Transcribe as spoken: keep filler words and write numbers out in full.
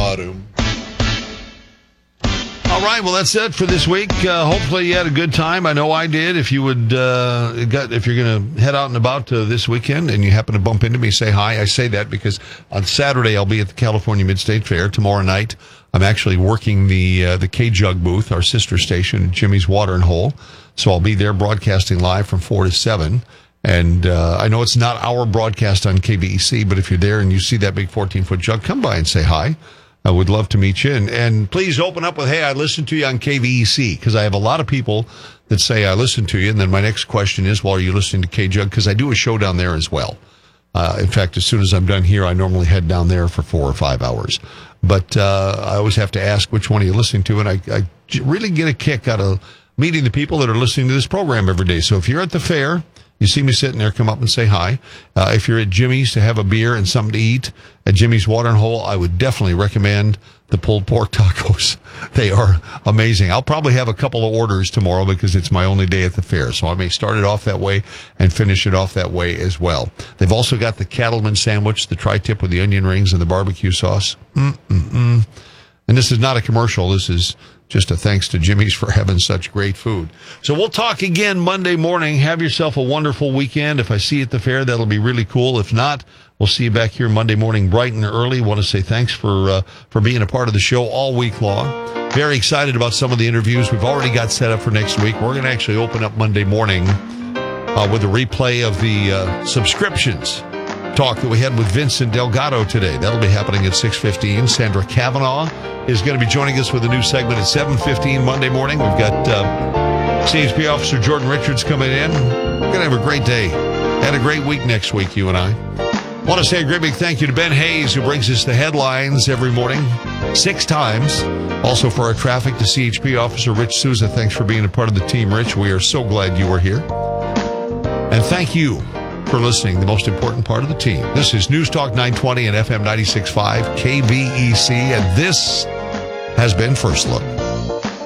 Ba-doom. All right, well, that's it for this week. Uh, hopefully you had a good time. I know I did. If you would, uh, got, if you're going to head out and about uh, this weekend and you happen to bump into me, say hi. I say that because on Saturday I'll be at the California Mid-State Fair. Tomorrow night I'm actually working the uh, the K-Jug booth, our sister station, Jimmy's Watering Hole. So I'll be there broadcasting live from four to seven. And uh, I know it's not our broadcast on K B E C, but if you're there and you see that big fourteen-foot jug, come by and say hi. I would love to meet you. And, and please open up with, hey, I listened to you on K V E C, because I have a lot of people that say I listened to you. And then my next question is, well, are you listening to K-Jug? Because I do a show down there as well. Uh, in fact, as soon as I'm done here, I normally head down there for four or five hours. But uh, I always have to ask which one are you listening to. And I, I really get a kick out of meeting the people that are listening to this program every day. So if you're at the fair, you see me sitting there, come up and say hi. Uh, if you're at Jimmy's to have a beer and something to eat at Jimmy's Watering Hole, I would definitely recommend the pulled pork tacos. They are amazing. I'll probably have a couple of orders tomorrow because it's my only day at the fair. So I may start it off that way and finish it off that way as well. They've also got the cattleman sandwich, the tri-tip with the onion rings and the barbecue sauce. Mm-mm-mm. And this is not a commercial. This is just a thanks to Jimmy's for having such great food. So we'll talk again Monday morning. Have yourself a wonderful weekend. If I see you at the fair, that'll be really cool. If not, we'll see you back here Monday morning bright and early. Want to say thanks for uh, for being a part of the show all week long. Very excited about some of the interviews we've already got set up for next week. We're going to actually open up Monday morning uh, with a replay of the uh, subscriptions talk that we had with Vincent Delgado today. That'll be happening at six fifteen. Sandra Kavanaugh is going to be joining us with a new segment at seven fifteen Monday morning. We've got uh, C H P Officer Jordan Richards coming in. We're going to have a great day and a great week next week, you and I. I want to say a great big thank you to Ben Hayes, who brings us the headlines every morning, six times. Also for our traffic, to C H P Officer Rich Souza. Thanks for being a part of the team, Rich. We are so glad you are here. And thank you for listening, the most important part of the team. This is News Talk nine twenty and F M ninety-six point five K B E C, and this has been First Look.